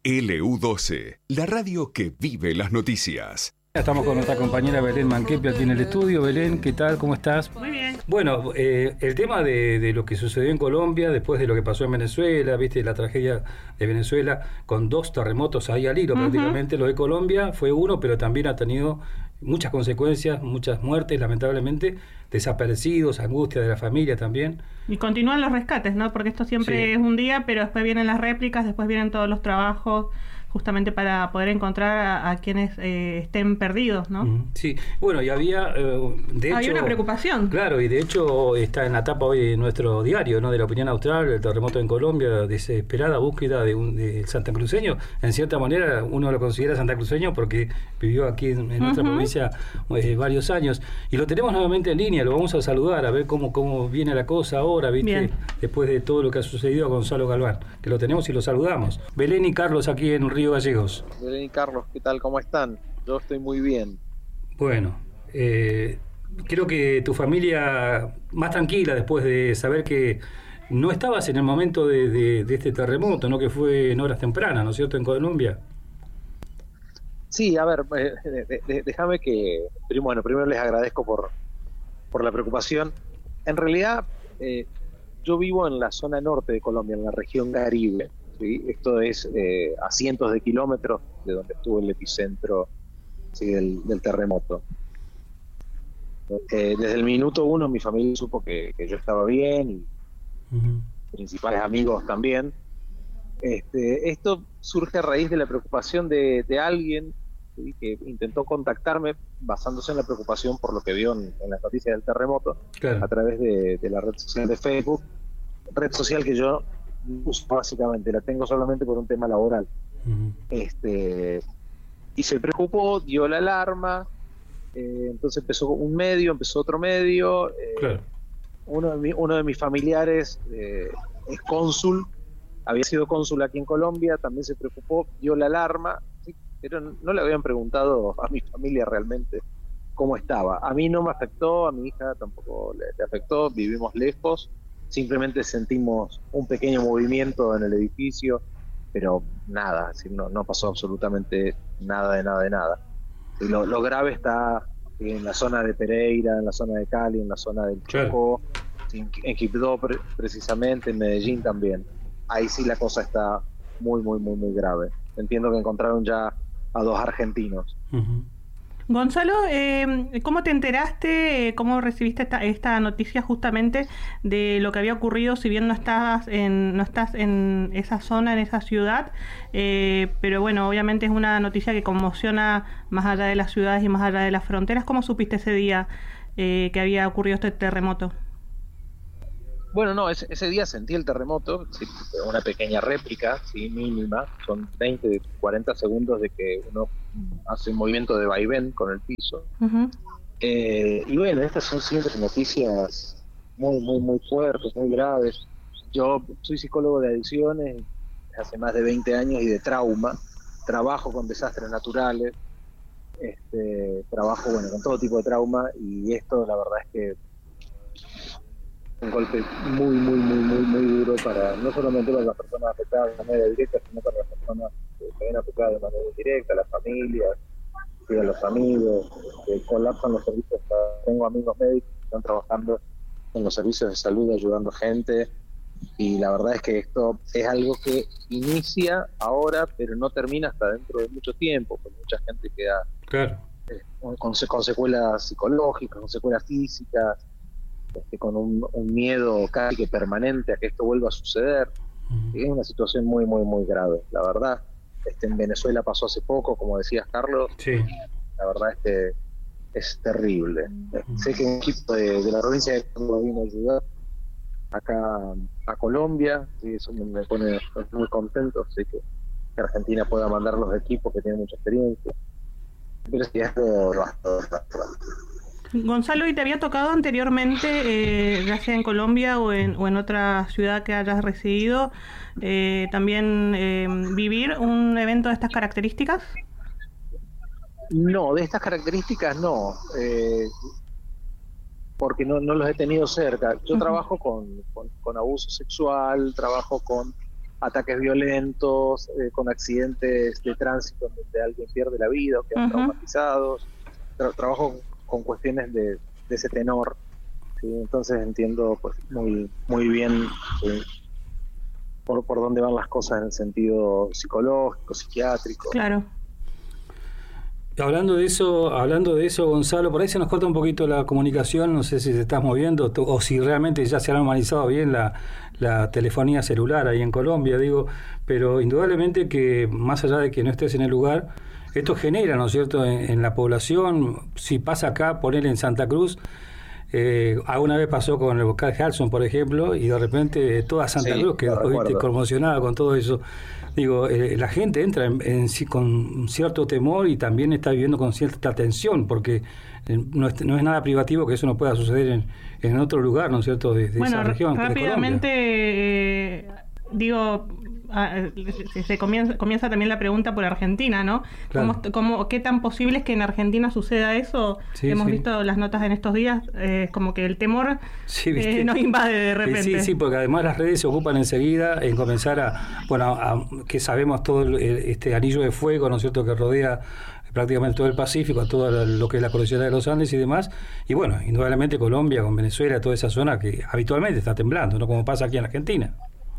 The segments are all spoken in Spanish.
LU12, la radio que vive las noticias. Estamos con nuestra compañera Belén Manquepi aquí en el estudio. Belén, ¿qué tal? ¿Cómo estás? Muy bien. Bueno, el tema de lo que sucedió en Colombia, después de lo que pasó en Venezuela, viste, la tragedia de Venezuela, con 2 terremotos ahí al hilo prácticamente. Lo de Colombia fue uno, pero también ha tenido muchas consecuencias, muchas muertes, lamentablemente, desaparecidos, angustia de la familia también. Y continúan los rescates, ¿no? Porque esto siempre es un día, pero después vienen las réplicas, después vienen todos los trabajos, justamente para poder encontrar a quienes estén perdidos, ¿no? Sí, bueno, y había, de hecho... Había una preocupación. Claro, y de hecho está en la tapa hoy de nuestro diario, ¿no? De La Opinión Austral, el terremoto en Colombia, desesperada búsqueda de santacruceño. En cierta manera uno lo considera santacruceño porque vivió aquí en nuestra provincia varios años. Y lo tenemos nuevamente en línea, lo vamos a saludar, a ver cómo viene la cosa ahora, ¿viste? Bien. Después de todo lo que ha sucedido a Gonzalo Galván, que lo tenemos y lo saludamos. Belén y Carlos aquí en Río Gallegos. Belén y Carlos, ¿qué tal? ¿Cómo están? Yo estoy muy bien. Bueno, creo que tu familia más tranquila después de saber que no estabas en el momento de este terremoto, ¿no? Que fue en horas tempranas, ¿no es cierto?, en Colombia. Sí, a ver, déjame que... Primero les agradezco por la preocupación. En realidad, yo vivo en la zona norte de Colombia, en la región Caribe. ¿Sí? Esto es a cientos de kilómetros de donde estuvo el epicentro, ¿sí? del terremoto. Desde el minuto 1 mi familia supo que yo estaba bien y principales amigos también. Esto surge a raíz de la preocupación de alguien, ¿sí? que intentó contactarme basándose en la preocupación por lo que vio en las noticias del terremoto, claro, a través de la red social de Facebook, red social que yo uso básicamente, la tengo solamente por un tema laboral. Y se preocupó, dio la alarma, entonces empezó un medio, empezó otro medio, claro. Uno de mis familiares es cónsul, había sido cónsul aquí en Colombia, también se preocupó, dio la alarma, ¿sí? Pero no le habían preguntado a mi familia realmente cómo estaba. A mí no me afectó, a mi hija tampoco le afectó, vivimos lejos, simplemente sentimos un pequeño movimiento en el edificio, pero nada, no pasó absolutamente nada. Y lo grave está en la zona de Pereira, en la zona de Cali, en la zona del Chocó, en Quibdó precisamente, en Medellín también. Ahí sí la cosa está muy grave. Entiendo que encontraron ya a 2 argentinos. Gonzalo, ¿cómo te enteraste, cómo recibiste esta noticia justamente de lo que había ocurrido, si bien no estás en esa zona, en esa ciudad, pero bueno, obviamente es una noticia que conmociona más allá de las ciudades y más allá de las fronteras? ¿Cómo supiste ese día que había ocurrido este terremoto? Bueno, no, ese día sentí el terremoto, ¿sí? Una pequeña réplica, ¿sí? Mínima, son 20, 40 segundos de que uno hace un movimiento de vaivén con el piso. Y bueno, estas son siempre noticias muy fuertes, muy graves. Yo soy psicólogo de adicciones hace más de 20 años y de trauma, trabajo con desastres naturales, trabajo con todo tipo de trauma, y esto la verdad es que un golpe muy duro para no solamente para las personas afectadas de manera directa, sino para las personas que se ven afectadas de manera indirecta, las familias, a los amigos, que colapsan los servicios. Tengo amigos médicos que están trabajando en los servicios de salud ayudando gente, y la verdad es que esto es algo que inicia ahora, pero no termina hasta dentro de mucho tiempo, porque mucha gente queda con secuelas psicológicas, con secuelas físicas, con un miedo casi que permanente a que esto vuelva a suceder. Es una situación muy grave, la verdad. En Venezuela pasó hace poco, como decías, Carlos. Sí. La verdad es que es terrible. Sé que un equipo de la provincia de Córdoba vino a ayudar acá a Colombia, y eso me pone muy contento. Sé que Argentina pueda mandar los equipos que tienen mucha experiencia. Pero sí, esto Gonzalo, ¿y te había tocado anteriormente, ya sea en Colombia o en otra ciudad que hayas residido, también vivir un evento de estas características? No, de estas características no, porque no los he tenido cerca. Yo trabajo con abuso sexual, trabajo con ataques violentos, con accidentes de tránsito donde alguien pierde la vida o quedan traumatizados. Trabajo con cuestiones de ese tenor, ¿sí? Entonces entiendo pues muy bien por dónde van las cosas en el sentido psicológico, psiquiátrico. Claro. Hablando de eso, Gonzalo, por ahí se nos corta un poquito la comunicación, no sé si se estás moviendo o si realmente ya se ha normalizado bien la telefonía celular ahí en Colombia, digo, pero indudablemente que más allá de que no estés en el lugar, esto genera, ¿no es cierto?, en la población. Si pasa acá, poner en Santa Cruz, alguna vez pasó con el volcán Hudson, por ejemplo, y de repente toda Santa Cruz quedó conmocionada con todo eso. Digo, la gente entra con cierto temor y también está viviendo con cierta tensión, porque no es nada privativo que eso no pueda suceder en otro lugar, ¿no es cierto?, de esa región. Rápidamente, digo, se comienza también la pregunta por Argentina, ¿no? Claro. ¿Qué tan posible es que en Argentina suceda eso? Hemos visto las notas en estos días, como que el temor nos invade de repente. Sí, porque además las redes se ocupan enseguida en comenzar que sabemos todo este anillo de fuego, ¿no es cierto?, que rodea prácticamente todo el Pacífico, todo lo que es la cordillera de los Andes y demás, y bueno, indudablemente Colombia con Venezuela, toda esa zona que habitualmente está temblando, ¿no?, como pasa aquí en Argentina.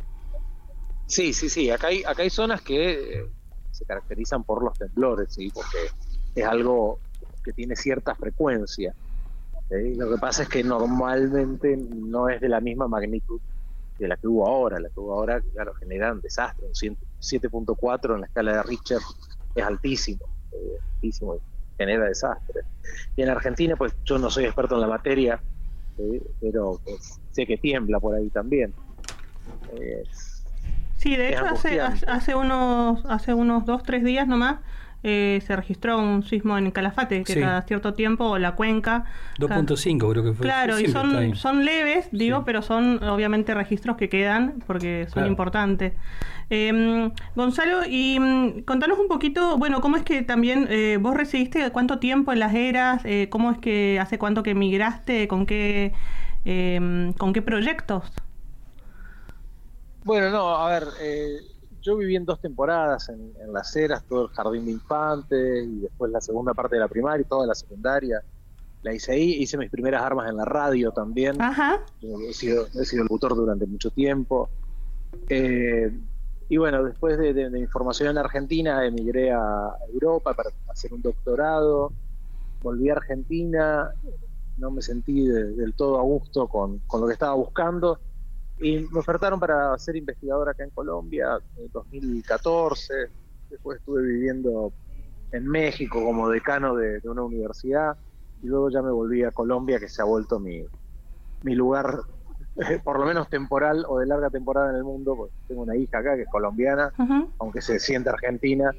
Sí. Acá hay zonas que se caracterizan por los temblores, ¿sí? Porque es algo que tiene cierta frecuencia. ¿Sí? Lo que pasa es que normalmente no es de la misma magnitud de la que hubo ahora. La que hubo ahora, claro, genera un desastre. Un 7.4 en la escala de Richter es altísimo y genera desastre. Y en Argentina, pues yo no soy experto en la materia, pero pues, sé que tiembla por ahí también. Sí, de hecho hace unos 2-3 días nomás se registró un sismo en Calafate, que cada cierto tiempo, la cuenca. 2.5 creo que fue. Claro, y son leves, digo, pero son obviamente registros que quedan porque son importantes. Gonzalo, y contanos un poquito, bueno, ¿cómo es que también vos residiste cuánto tiempo en Las Heras? ¿Cómo es que hace cuánto que migraste? ¿Con qué proyectos? Bueno, no, a ver, yo viví en 2 temporadas en Las Heras, todo el jardín de infantes y después la segunda parte de la primaria y toda la secundaria. La hice ahí, hice mis primeras armas en la radio también. Ajá. He sido locutor durante mucho tiempo. Y bueno, después de mi formación en Argentina, emigré a Europa para hacer un doctorado. Volví a Argentina, no me sentí del todo a gusto con lo que estaba buscando. Y me ofertaron para ser investigador acá en Colombia en 2014. Después estuve viviendo en México como decano de una universidad. Y luego ya me volví a Colombia, que se ha vuelto mi lugar, por lo menos temporal o de larga temporada en el mundo, porque tengo una hija acá que es colombiana, aunque se siente argentina.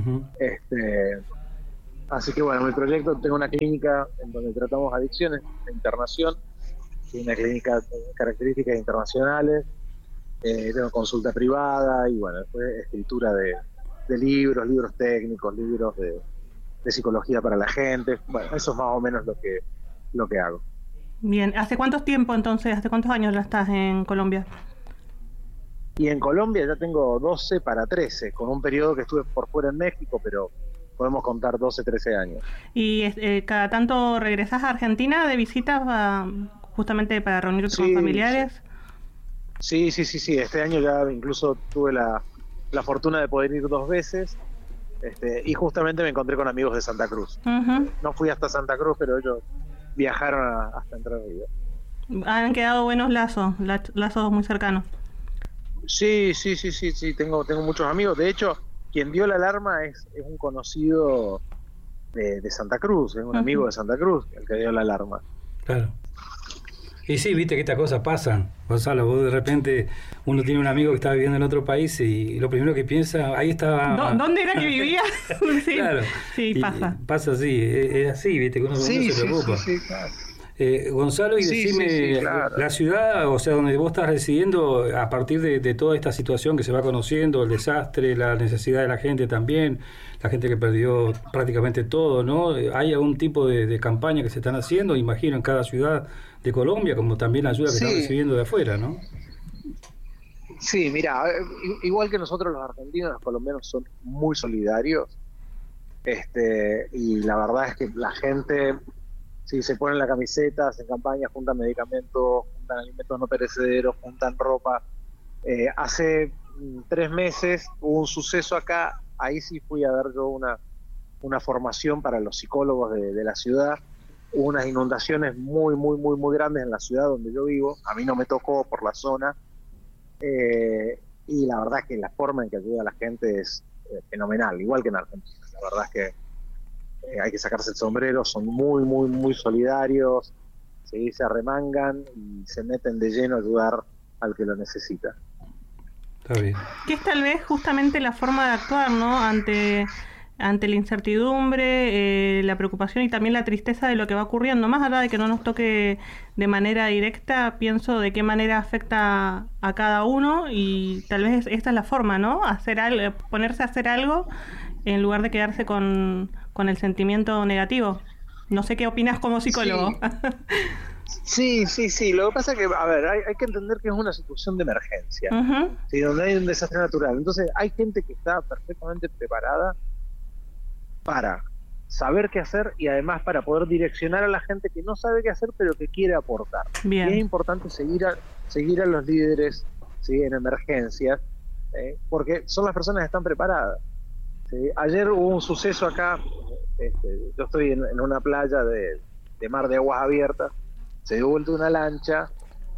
Así que bueno, mi proyecto, tengo una clínica en donde tratamos adicciones de internación. Una clínica con características internacionales, tengo consulta privada y bueno, después escritura de libros técnicos, libros de psicología para la gente. Bueno, eso es más o menos lo que hago. Bien, ¿hace cuánto tiempo entonces, hace cuántos años ya estás en Colombia? Y en Colombia ya tengo 12 para 13, con un periodo que estuve por fuera en México, pero podemos contar 12, 13 años. ¿Y cada tanto regresás a Argentina de visitas justamente para reunirte con familiares? Sí. Este año ya incluso tuve la fortuna de poder ir 2 veces, y justamente me encontré con amigos de Santa Cruz. No fui hasta Santa Cruz, pero ellos viajaron hasta Entre Ríos. Han quedado buenos lazos muy cercanos. Sí, tengo muchos amigos. De hecho, quien dio la alarma es un conocido de Santa Cruz, es un amigo de Santa Cruz el que dio la alarma. Claro. Y sí, viste que estas cosas pasan, Gonzalo. Vos de repente, uno tiene un amigo que está viviendo en otro país y lo primero que piensa, ahí estaba... ¿Dónde era que vivía? Sí, claro. Sí, pasa. Pasa así, es así, viste, que uno se preocupa. Sí, claro. Gonzalo, y decime, claro. La ciudad, o sea, donde vos estás residiendo, a partir de toda esta situación que se va conociendo, el desastre, la necesidad de la gente también, la gente que perdió prácticamente todo, ¿no? ¿Hay algún tipo de campaña que se están haciendo, imagino, en cada ciudad de Colombia, como también la ayuda que están recibiendo de afuera, ¿no? Sí, mira, igual que nosotros los argentinos, los colombianos son muy solidarios, y la verdad es que la gente, si se ponen la camiseta, hacen campañas, juntan medicamentos, juntan alimentos no perecederos, juntan ropa. Hace 3 meses hubo un suceso acá, ahí sí fui a dar yo una formación para los psicólogos de la ciudad. Hubo unas inundaciones muy, muy, muy, muy grandes en la ciudad donde yo vivo, a mí no me tocó por la zona, y la verdad es que la forma en que ayuda a la gente es fenomenal, igual que en Argentina. La verdad es que hay que sacarse el sombrero, son muy, muy, muy solidarios, ¿sí? Se arremangan y se meten de lleno a ayudar al que lo necesita. Está bien. Que es tal vez justamente la forma de actuar, ¿no? Ante la incertidumbre, la preocupación y también la tristeza de lo que va ocurriendo. Más allá de que no nos toque de manera directa, pienso de qué manera afecta a cada uno, y tal vez esta es la forma, ¿no? Hacer algo, ponerse a hacer algo en lugar de quedarse con el sentimiento negativo. No sé qué opinas como psicólogo. Sí. Sí. Lo que pasa es que, a ver, hay que entender que es una situación de emergencia, Uh-huh. ¿sí? Donde hay un desastre natural. Entonces, hay gente que está perfectamente preparada para saber qué hacer y además para poder direccionar a la gente que no sabe qué hacer pero que quiere aportar. Bien. Y es importante seguir a los líderes, ¿sí? En emergencias, porque son las personas que están preparadas, ¿sí? Ayer hubo un suceso acá, yo estoy en una playa de mar de aguas abiertas, se dio vuelta una lancha,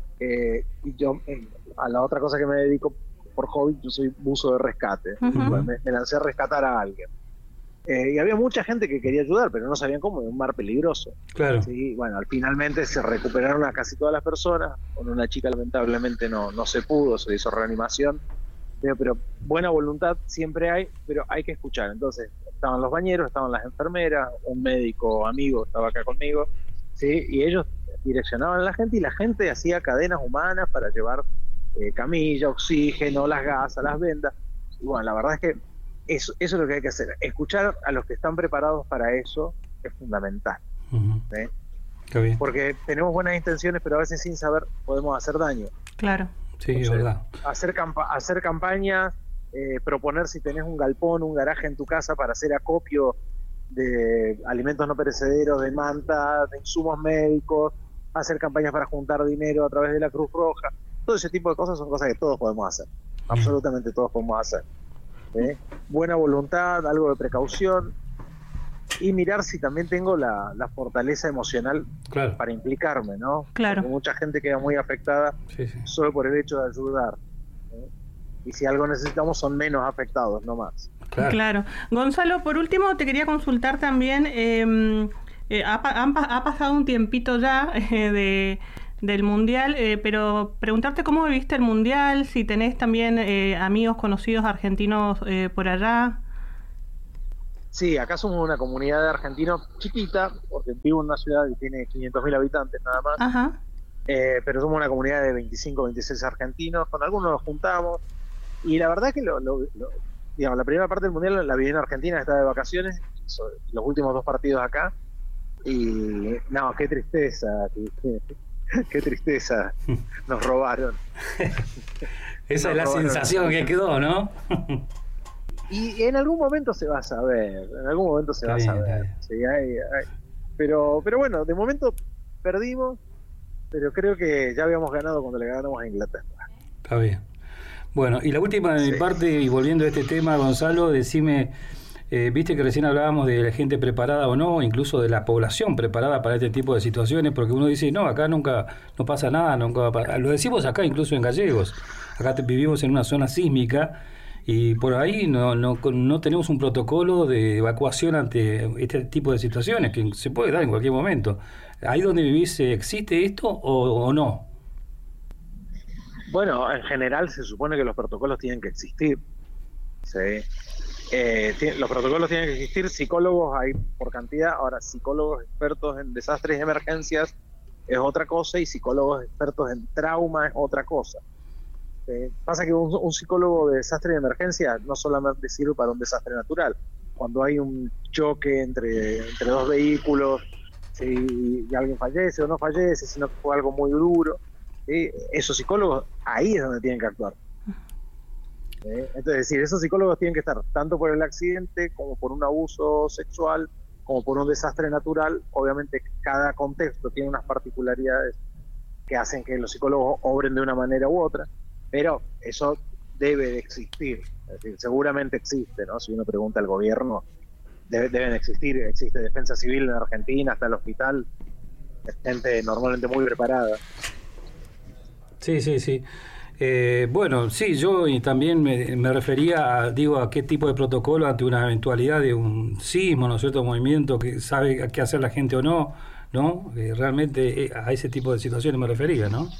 y yo, a la otra cosa que me dedico por hobby, yo soy buzo de rescate. Uh-huh. Me lancé a rescatar a alguien. Y había mucha gente que quería ayudar, pero no sabían cómo, en un mar peligroso. Claro. Sí, bueno, finalmente se recuperaron a casi todas las personas. Con una chica lamentablemente no se pudo, se hizo reanimación. Pero buena voluntad siempre hay, pero hay que escuchar. Entonces, estaban los bañeros, estaban las enfermeras, un médico amigo estaba acá conmigo, ¿sí? Y ellos direccionaban a la gente y la gente hacía cadenas humanas para llevar camilla, oxígeno, las gasas, las vendas. Y bueno, la verdad es que eso es lo que hay que hacer. Escuchar a los que están preparados para eso es fundamental. Uh-huh. ¿Sí? Está bien. Porque tenemos buenas intenciones, pero a veces sin saber podemos hacer daño. Claro. Sí, Entonces, es verdad. hacer campañas, proponer si tenés un galpón, un garaje en tu casa para hacer acopio de alimentos no perecederos, de mantas, de insumos médicos, hacer campañas para juntar dinero a través de la Cruz Roja. Todo ese tipo de cosas son cosas que todos podemos hacer. Absolutamente todos podemos hacer. Buena voluntad, algo de precaución y mirar si también tengo la fortaleza emocional, Claro. para implicarme, ¿no? Claro. Porque mucha gente queda muy afectada Sí. solo por el hecho de ayudar, y si algo necesitamos son menos afectados, no más. Claro. Gonzalo, por último te quería consultar también, ha pasado un tiempito ya del Mundial, pero preguntarte cómo viviste el Mundial, si tenés también amigos conocidos argentinos por allá. Sí, acá somos una comunidad de argentinos chiquita, porque vivo en una ciudad que tiene 500.000 habitantes nada más. Ajá. Pero somos una comunidad de 25, 26 argentinos, con algunos nos juntamos, y la verdad que digamos, la primera parte del Mundial la viví en Argentina, estaba de vacaciones, los últimos 2 partidos acá, y no, qué tristeza, qué tristeza, nos robaron. Esa es la sensación que quedó, ¿no? Y en algún momento se va a saber, Está bien. Sí, pero bueno, de momento perdimos, pero creo que ya habíamos ganado cuando le ganamos a Inglaterra. Está bien. Bueno, y la última de mi Sí. parte, y volviendo a este tema, Gonzalo, decime, viste que recién hablábamos de la gente preparada o no, incluso de la población preparada para este tipo de situaciones, porque uno dice, no, acá no pasa nada, nunca va a pasar. Lo decimos acá incluso en Gallegos, acá vivimos en una zona sísmica, y por ahí no tenemos un protocolo de evacuación ante este tipo de situaciones que se puede dar en cualquier momento. ¿Ahí donde vivís existe esto o no? Bueno, en general se supone que los protocolos tienen que existir. ¿Sí? Los protocolos tienen que existir, psicólogos hay por cantidad. Ahora, psicólogos expertos en desastres y emergencias es otra cosa, y psicólogos expertos en trauma es otra cosa. Pasa que un psicólogo de desastre y emergencia no solamente sirve para un desastre natural. Cuando hay un choque entre 2 vehículos, ¿sí? Y alguien fallece o no fallece, sino que fue algo muy duro, ¿sí? Esos psicólogos ahí es donde tienen que actuar. Entonces, es decir, esos psicólogos tienen que estar tanto por el accidente como por un abuso sexual, como por un desastre natural. Obviamente cada contexto tiene unas particularidades que hacen que los psicólogos obren de una manera u otra, pero eso debe de existir. Es decir, seguramente existe, ¿no? Si uno pregunta al gobierno, deben existir. Existe defensa civil en Argentina, hasta el hospital, gente normalmente muy preparada. Sí, sí, sí. Bueno, sí, yo y también me refería a qué tipo de protocolo ante una eventualidad de un sismo, ¿no es cierto?, movimiento que sabe qué hacer la gente o no, ¿no? Realmente a ese tipo de situaciones me refería, ¿no?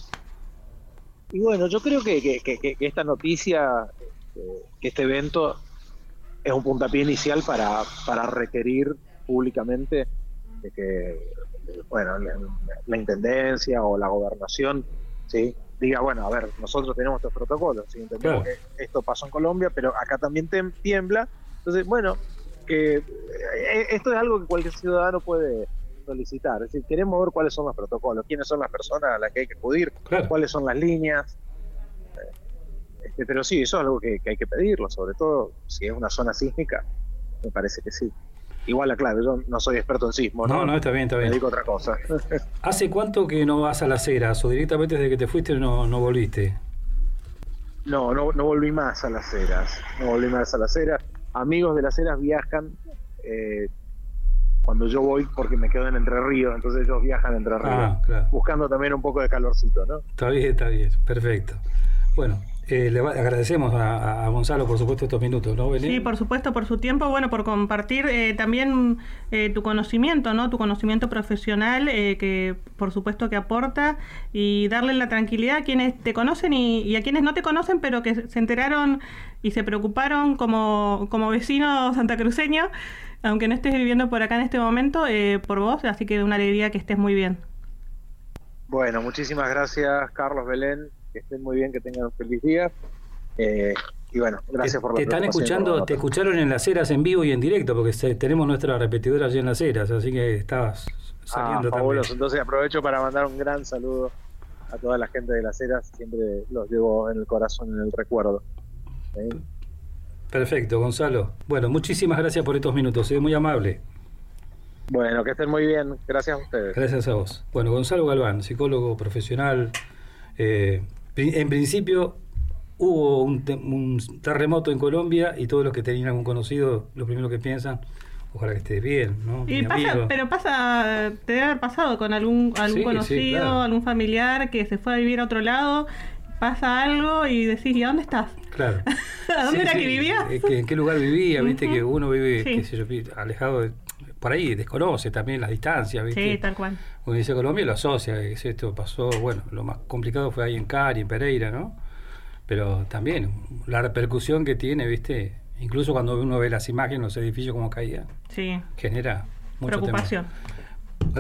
Y bueno, yo creo que esta noticia, que este evento es un puntapié inicial para requerir públicamente de que, bueno, la intendencia o la gobernación, ¿sí?, diga, bueno, a ver, nosotros tenemos estos protocolos, ¿sí? Entendemos que esto pasó en Colombia, pero acá también tiembla. Entonces, bueno, que esto es algo que cualquier ciudadano puede solicitar. Es decir, queremos ver cuáles son los protocolos, quiénes son las personas a las que hay que acudir, cuáles son las líneas. Pero sí, eso es algo que hay que pedirlo, sobre todo si es una zona sísmica, me parece que sí. Igual, claro, yo no soy experto en sismo, ¿no? No, está bien, está bien. Me dedico a otra cosa. ¿Hace cuánto que no vas a Las Heras o directamente desde que te fuiste no volviste? No volví más a Las Heras. No volví más a Las Heras. Amigos de Las Heras viajan cuando yo voy, porque me quedo en Entre Ríos, entonces ellos viajan a Entre Ríos, claro, buscando también un poco de calorcito, ¿no? Está bien, perfecto. Bueno, le agradecemos a Gonzalo, por supuesto, estos minutos, ¿no, Belén? Sí, por supuesto, por su tiempo, bueno, por compartir también tu conocimiento, ¿no? Tu conocimiento profesional, que por supuesto que aporta, y darle la tranquilidad a quienes te conocen y a quienes no te conocen, pero que se enteraron y se preocuparon como vecino santacruceño, aunque no estés viviendo por acá en este momento, por vos, así que una alegría que estés muy bien. Bueno, muchísimas gracias, Carlos, Belén. Que estén muy bien, que tengan un feliz día. Y bueno, gracias por la preocupación. Te están escuchando, te escucharon en Las Heras en vivo y en directo, porque tenemos nuestra repetidora allí en Las Heras, así que estabas saliendo también. Entonces aprovecho para mandar un gran saludo a toda la gente de Las Heras, siempre los llevo en el corazón, en el recuerdo. ¿Sí? Perfecto, Gonzalo. Bueno, muchísimas gracias por estos minutos, muy amable. Bueno, que estén muy bien, gracias a ustedes. Gracias a vos. Bueno, Gonzalo Galván, psicólogo profesional. En principio hubo un terremoto en Colombia y todos los que tenían algún conocido, lo primero que piensan, ojalá que estés bien, ¿no? Y pasa, te debe haber pasado con algún conocido, sí, claro, algún familiar que se fue a vivir a otro lado, pasa algo y decís, ¿y a dónde estás? Claro. ¿A dónde era que vivías? ¿En qué lugar vivía? Viste que uno vive, qué sé yo, alejado de... Por ahí desconoce también las distancias, ¿viste? Sí, tal cual. Cuando dice Colombia lo asocia, que esto pasó, bueno, lo más complicado fue ahí en Cari, en Pereira, ¿no? Pero también la repercusión que tiene, ¿viste? Incluso cuando uno ve las imágenes, los edificios como caían, sí, genera mucha preocupación. temor.